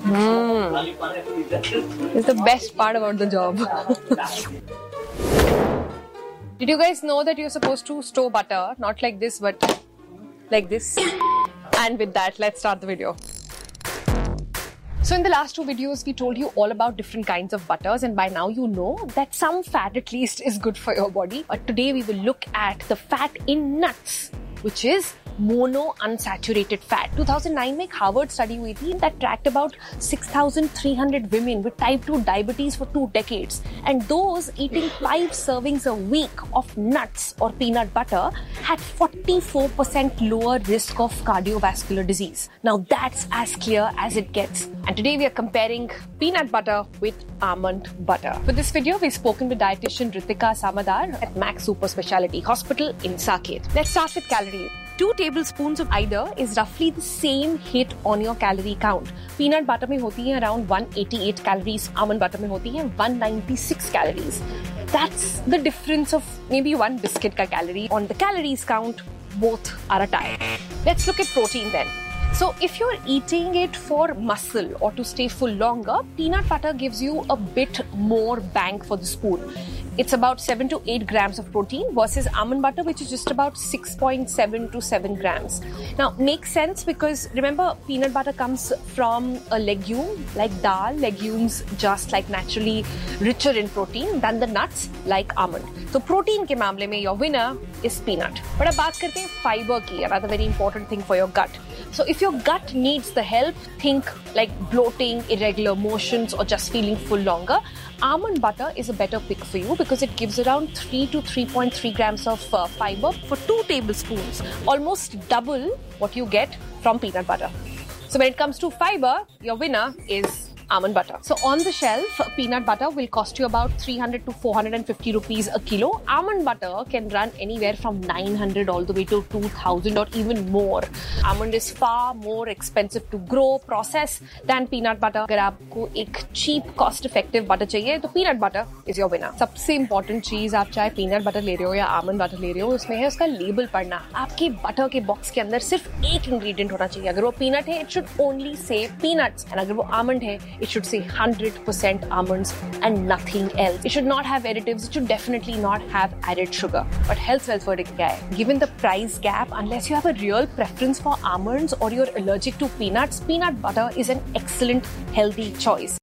It's the best part about the job. Did you guys know that you're supposed to store butter? Not like this, but like this. And with that, let's start the video. So in the last two videos, we told you all about different kinds of butters, and by now you know that some fat at least is good for your body. But today we will look at the fat in nuts, which is monounsaturated fat. 2009 में एक Harvard study हुई थी that tracked about 6,300 women with type 2 diabetes for 2 decades, and those eating 5 servings a week of nuts or peanut butter had 44% lower risk of cardiovascular disease. Now that's as clear as it gets. And today we are comparing peanut butter with almond butter. For this video, we've spoken with dietitian Ritika Samadar at Max Super Speciality Hospital in Saket. Let's start with calories. 2 tablespoons of either is roughly the same hit on your calorie count. Peanut butter में होती है around 188 calories, almond butter में होती है 196 calories. That's the difference of maybe one biscuit ka calorie. On the calories count, both are a tie. Let's look at protein then. So if you're eating it for muscle or to stay full longer, peanut butter gives you a bit more bang for the spoon. It's about 7 to 8 grams of protein versus almond butter, which is just about 6.7 to 7 grams. Now, makes sense because remember, peanut butter comes from a legume like dal. Legumes just like naturally richer in protein than the nuts like almond. So protein के मामले में your winner is peanut. But अब बात करते हैं fiber की, another very important thing for your gut. So if your gut needs the help, think like bloating, irregular motions, or just feeling full longer, almond butter is a better pick for you because it gives around 3 to 3.3 grams of fiber for 2 tablespoons, almost double what you get from peanut butter. So when it comes to fiber, your winner is almond butter. So on the shelf, peanut butter will cost you about 300 to 450 rupees a kilo. Almond butter can run anywhere from 900 all the way to 2000 or even more. Almond is far more expensive to grow, process than peanut butter. अगर आपको एक cheap, cost-effective butter चाहिए, तो peanut butter is your winner. सबसे important चीज आप चाहे peanut butter ले रहे हो या almond butter ले रहे हो, उसमें है उसका label पढ़ना. आपके butter के box के अंदर सिर्फ एक ingredient होना चाहिए. अगर वो peanut है, it should only say peanuts. And अगर वो almond है, it should say 100% almonds and nothing else. It should not have additives. It should definitely not have added sugar. But health welfare क्या है? Given the price gap, unless you have a real preference for almonds or you're allergic to peanuts, peanut butter is an excellent healthy choice.